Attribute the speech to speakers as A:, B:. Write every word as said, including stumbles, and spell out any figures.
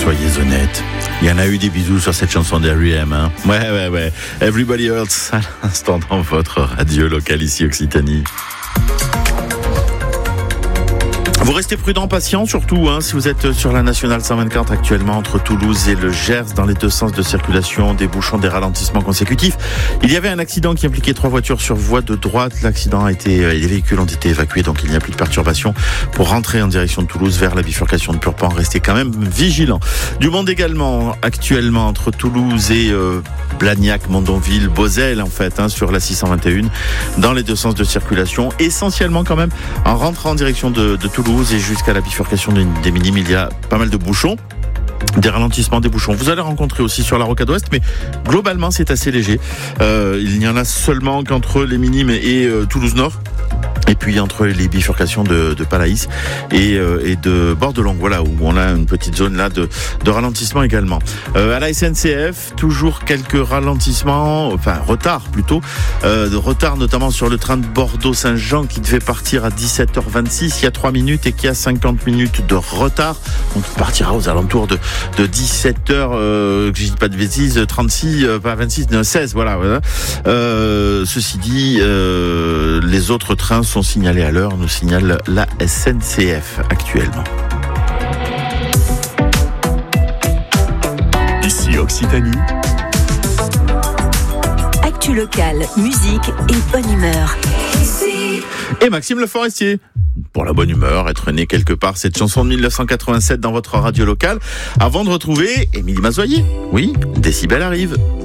A: Soyez honnêtes. Il y en a eu des bisous sur cette chanson d'R E M. Hein. Ouais, ouais, ouais. Everybody Hurts à l'instant dans votre radio locale ici Occitanie. Vous restez prudent, patient, surtout hein, si vous êtes sur la nationale cent vingt-quatre actuellement entre Toulouse et le Gers dans les deux sens de circulation, des bouchons, des ralentissements consécutifs. Il y avait un accident qui impliquait trois voitures sur voie de droite. L'accident a été, les véhicules ont été évacués, donc il n'y a plus de perturbation pour rentrer en direction de Toulouse vers la bifurcation de Purpan. Restez quand même vigilants. Du monde également actuellement entre Toulouse et euh, Blagnac, Mondonville, Beauzelle en fait, hein, sur la six cent vingt et un dans les deux sens de circulation. Essentiellement quand même en rentrant en direction de, de Toulouse et jusqu'à la bifurcation des Minimes, il y a pas mal de bouchons, des ralentissements, des bouchons. Vous allez rencontrer aussi sur la rocade ouest, mais globalement c'est assez léger. Euh, il n'y en a seulement qu'entre les Minimes et euh, Toulouse Nord. Et puis entre les bifurcations de, de Palaïs et, euh, et de Bordelon, voilà, où on a une petite zone là de, de ralentissement également. Euh, à la S N C F, toujours quelques ralentissements, enfin retard plutôt, euh, de retard notamment sur le train de Bordeaux-Saint-Jean qui devait partir à dix-sept heures vingt-six il y a trois minutes et qui a cinquante minutes de retard. Donc il partira aux alentours de, de dix-sept heures, euh, que je dis pas de bêtises, trente-six, euh, pas vingt-six, non, seize, voilà. voilà. Euh, ceci dit, euh, les autres trains sont signalés à l'heure, nous signale la S N C F actuellement.
B: Ici Occitanie.
C: Actu locale, musique et bonne humeur.
A: Et Maxime Le Forestier. Pour la bonne humeur, être né quelque part, cette chanson de dix-neuf cent quatre-vingt-sept dans votre radio locale, avant de retrouver Émilie Mazoyer. Oui, Décibel arrive.